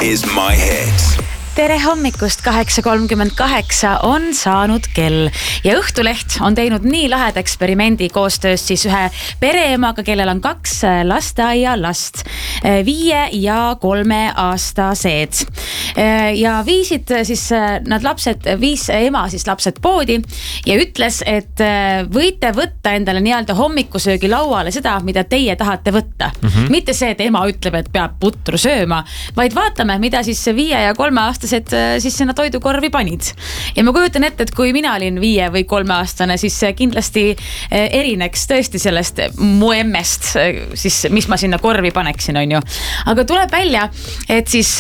is my hit. Tere hommikust, 8.38 on saanud kell ja Õhtuleht on teinud nii laheda eksperimendi koostöös siis ühe pereemaga, kellel on 2 lasteaia last, 5 ja 3 aastased. Ja viisid siis nad lapsed, 5 ema siis lapsed poodi ja ütles, et võite võtta endale nii-öelda hommikusöögi lauale seda, mida teie tahate võtta. Mitte see, et ema ütleb, et peab putru sööma, vaid vaatame, mida siis 5 ja 3 aastased siis sinna toidukorvi panid. Ja ma kujutan ette, et kui mina olin 5 või 3 aastane, siis kindlasti erineks tõesti sellest mu emmest, siis mis ma sinna korvi paneksin, on ju. Aga tuleb välja, et siis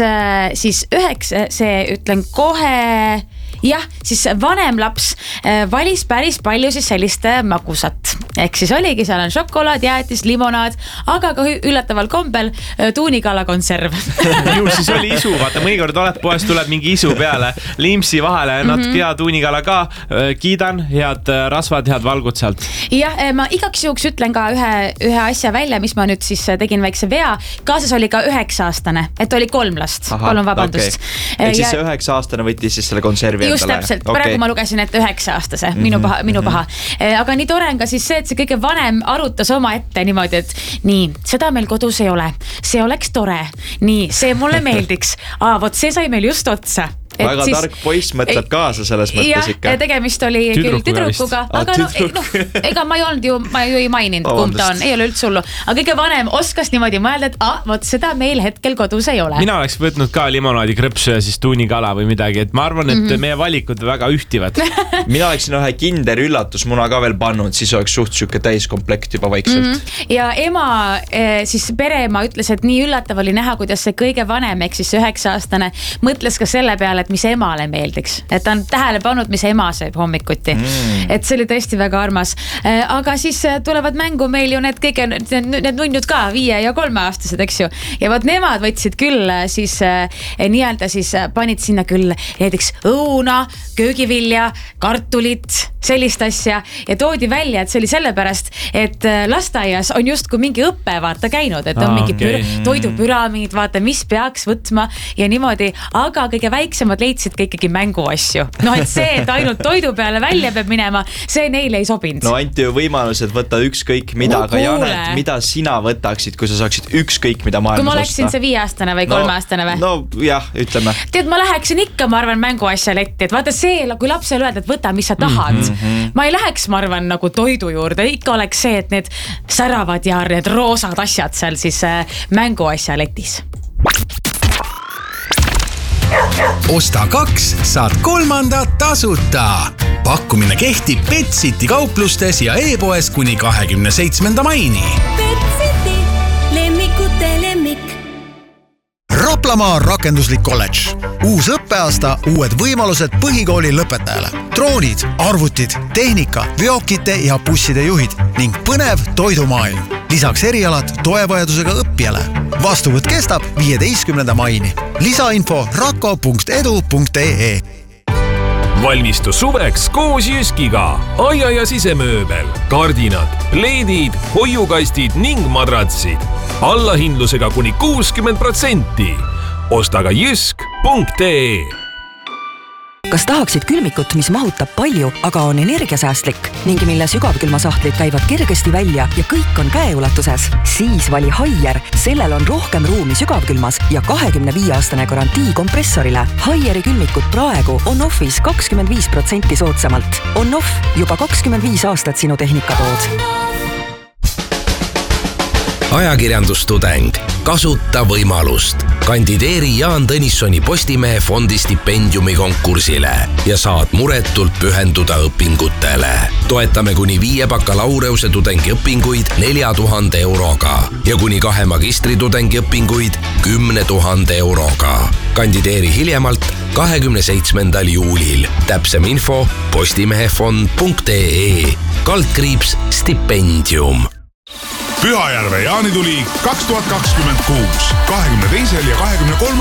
9, see ütlen kohe, jah, siis vanem laps valis päris palju siis sellist magusat. Ehk siis oligi, seal on šokolaad, jäätis, limonaad, aga ka üllataval kombel tuunikala konserv. Ju siis oli isu, vaata, mõnikord oled poest, tuleb mingi isu peale, limpsi vahele, natuke hea tuunikala ka, kiidan, head rasvad, head valgud sealt. Jah, ma igaks juhuks ütlen ka ühe asja välja, mis ma nüüd siis tegin väikse vea. Kaasas oli ka 9-aastane, et oli 3 last. Palun vabandust. Okay. Ehk siis see 9-aastane võttis siis selle konservi just endale. Täpselt, praegu ma lugesin, et 9-aastase, minu paha. Aga nii tore on ka siis see, et see kõige vanem arutas oma ette niimoodi, et nii, seda meil kodus ei ole. See oleks tore. Nii, see mulle meeldiks. Vot see sai meil just otsa. Väga tark poiss mõtleb kaasa selles mõttes ikka. Ja tegemist oli küll tüdrukuga, aga ega ma ju ei maininud, kumb ta on, ei ole üldse hullu. Aga kõige vanem oskas niimoodi mõelda, et vot seda meil hetkel kodus ei ole. Mina oleks võtnud ka limonaadi krõpsu ja siis tuunikala või midagi, et ma arvan, et meie valikud väga ühtivad. Mina oleksin ühe kinder üllatusmuna ka veel pannud, siis oleks suht süke täiskomplekt juba vaikselt. Ja ema, siis pereema ütles, et nii üllatav oli näha, kuidas see kõige vanem, ehk siis 9-aastane mõtles ka selle peale, et mis emale meeldiks. Et ta on tähele pannud, mis ema sööb hommikuti. Et see oli tõesti väga armas. Aga siis tulevad mängu meil ju need nunnud ka, 5 ja 3 aastased, eks ju. Ja võt nemad võtsid küll siis nii-öelda siis panid sinna küll näiteks õuna, köögivilja, kartulit, sellist asja ja toodi välja, et see oli sellepärast, et lasteaias on justkui mingi õppe vaata käinud, et on mingi toidupüramiid, vaata, mis peaks võtma ja niimoodi, aga kõige väiksemad leidsid ka ikkagi mänguasju. No et see, et ainult toidu peale välja peab minema, see neile ei sobinud. No anti ju võimalus, et võtta ükskõik mida, aga Janet, mida sina võtaksid, kui sa saaksid ükskõik mida maailmas osta? Kui ma oleksin see 5-aastane või 3-aastane või? No jah, ütleme. Tead, ma läheksin ikka, ma arvan, mänguasja letti, et vaata see, kui lapsel öelda, et võta, mis sa tahad. Ma ei läheks, ma arvan, nagu toidu juurde. Ikka oleks see, et need säravad ja need roosad asjad seal siis mänguasja letis. Osta 2, saad 3 tasuta. Pakkumine kehtib Petsiti kauplustes ja e-poes kuni 27. maini. Petsiti, lemmikute lemmik. Raplamaa rakenduslik kolledž. Uus õppeaasta, uued võimalused põhikooli lõpetajale. Droonid, arvutid, tehnika, veokite ja busside juhid ning põnev toidumaailm. Lisaks erialad toevajadusega õppijale. Vastuvõtt kestab 15. maini. Lisainfo rako.edu.ee. Valmistu suveks koos Jyskiga. Aia ja sisemööbel, kardinad, leedid, hoiukastid ning madratsid. Allahindlusega kuni 60%. Osta ka jysk.ee. Kas tahaksid külmikut, mis mahutab palju, aga on energiasäästlik ning mille sügavkülmasahtlid käivad kergesti välja ja kõik on käeulatuses? Siis vali Haier, sellel on rohkem ruumi sügavkülmas ja 25-aastane garantii kompressorile. Haieri külmikut praegu on offis 25% soodsamalt. On off juba 25 aastat sinu tehnikatood. Ajakirjandustudeng. Kasuta võimalust. Kandideeri Jaan Tõnissoni Postimehe fondi stipendiumi konkursile ja saad muretult pühenduda õpingutele. Toetame kuni 5 bakalaureuse tudengiõpinguid 4000 euroga ja kuni 2 magistritudengi õpinguid 10 000 euroga. Kandideeri hiljemalt 27. juulil. Täpsem info postimehefond.ee /stipendium. Pühajärve jaanituli 2026. 22. ja 23.